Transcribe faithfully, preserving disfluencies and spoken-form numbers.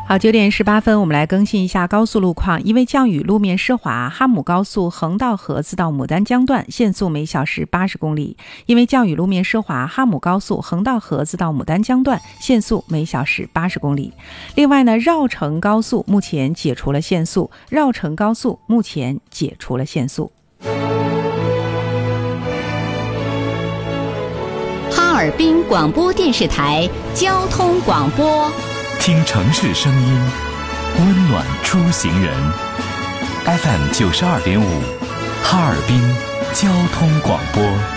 好，九点十八分，我们来更新一下高速路况。因为降雨，路面湿滑，哈姆高速横道河子到牡丹江段限速每小时八十公里。因为降雨，路面湿滑，哈姆高速横道河子到牡丹江段限速每小时八十公里。另外呢，绕城高速目前解除了限速，绕城高速目前解除了限速。 哈尔滨广播电视台交通广播。 听城市声音，温暖出行人。F M 九十二点五，哈尔滨交通广播。